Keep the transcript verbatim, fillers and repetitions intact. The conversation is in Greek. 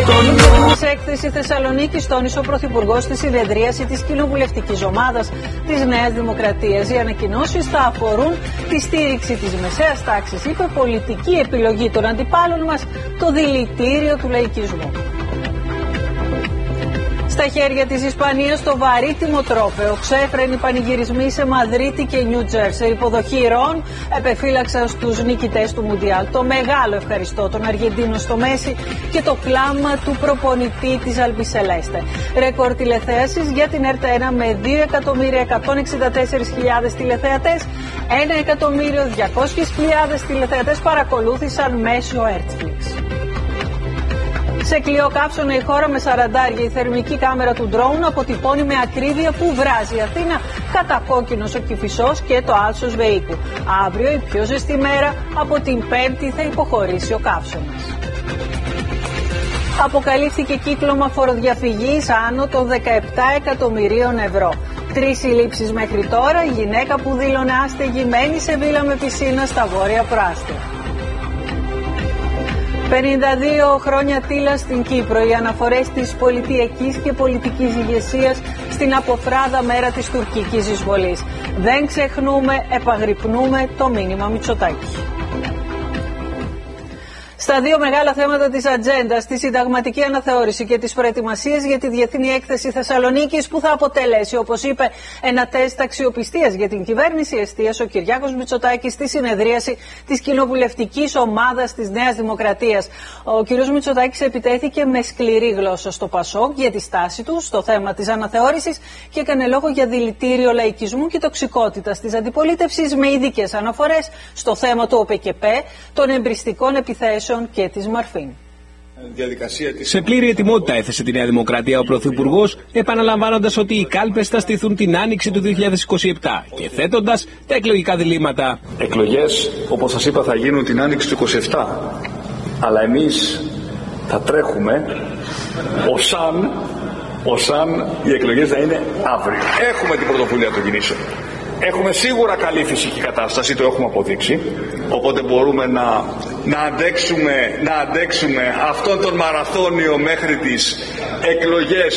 Σε έκθεση Θεσσαλονίκης τόνισε ο Πρωθυπουργός στη συνεδρίαση της κοινοβουλευτικής ομάδας της Νέας Δημοκρατίας. Οι ανακοινώσεις θα αφορούν τη στήριξη της μεσαίας τάξης, είπε, πολιτική επιλογή των αντιπάλων μας, το δηλητήριο του λαϊκισμού. Στα χέρια της Ισπανίας το βαρύτιμο τρόπαιο, ξέφρενοι πανηγυρισμοί σε Μαδρίτη και Νιου Τζέρσι, υποδοχή ροών επεφύλαξαν στους νικητές του Μουντιάλ. Το μεγάλο ευχαριστώ των Αργεντίνων στο Μέση και το κλάμα του προπονητή της Αλμπισελέστε. Ρεκόρ τηλεθέασης για την ΕΡΤ ένα με δύο εκατομμύρια εκατόν εξήντα τέσσερις χιλιάδες τηλεθεατές, ένα εκατομμύριο διακόσιες χιλιάδες τηλεθεατές παρακολούθησαν μέσω Netflix. Σε κλειό καύσωνα η χώρα με σαραντάρια. Η θερμική κάμερα του ντρόουν αποτυπώνει με ακρίβεια που βράζει η Αθήνα, κατακόκκινος ο Κηφισός και το άλσος Βεϊκού. Αύριο η πιο ζεστή μέρα από την Πέμπτη θα υποχωρήσει ο καύσωνας. Αποκαλύφθηκε κύκλωμα φοροδιαφυγής άνω των δεκαεπτά εκατομμυρίων ευρώ. Τρεις συλλήψεις μέχρι τώρα, η γυναίκα που δήλωνε άστεγη σε βίλα με πισίνα στα Βόρεια Προάστια. πενήντα δύο χρόνια τίλα στην Κύπρο, οι αναφορές της πολιτιακής και πολιτικής ηγεσίας στην αποφράδα μέρα της τουρκικής εισβολής. Δεν ξεχνούμε, επαγρυπνούμε το μήνυμα Μητσοτάκη. Στα δύο μεγάλα θέματα της ατζέντας, τη συνταγματική αναθεώρηση και τις προετοιμασίες για τη Διεθνή Έκθεση Θεσσαλονίκης, που θα αποτελέσει, όπως είπε, ένα τεστ αξιοπιστίας για την κυβέρνηση, εστίασε ο Κυριάκος Μητσοτάκης στη συνεδρίαση της κοινοβουλευτικής ομάδας της Νέας Δημοκρατίας. Ο κ. Μητσοτάκης επιτέθηκε με σκληρή γλώσσα στο ΠΑΣΟΚ για τη στάση του στο θέμα της αναθεώρησης και έκανε λόγο για δηλητήριο λαϊκισμού και τοξικότητας της αντιπολίτευσης, με ειδικές αναφορές στο θέμα του ΟΠΕΚΕΠΕ, των εμπριστικών επιθέσεων και της Μαρφίν. Σε πλήρη ετοιμότητα έθεσε τη Νέα Δημοκρατία ο Πρωθυπουργός, επαναλαμβάνοντας ότι οι κάλπες θα στηθούν την άνοιξη του δύο χιλιάδες είκοσι επτά και θέτοντας τα εκλογικά διλήμματα. Εκλογές, όπως σας είπα, θα γίνουν την άνοιξη του είκοσι επτά. Αλλά εμείς θα τρέχουμε ως αν, ως αν οι εκλογές θα είναι αύριο. Έχουμε την πρωτοβουλία των κινήσεων. Έχουμε σίγουρα καλή φυσική κατάσταση, το έχουμε αποδείξει, οπότε μπορούμε να, να, αντέξουμε, να αντέξουμε αυτόν τον μαραθώνιο μέχρι τις εκλογές